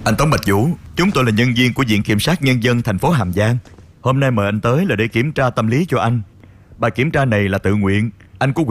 Anh Tống Bạch Vũ, chúng tôi là nhân viên của Viện Kiểm sát Nhân dân thành phố Hàm Giang. Hôm nay mời anh tới là để kiểm tra tâm lý cho anh. Bài kiểm tra này là tự nguyện. Anh có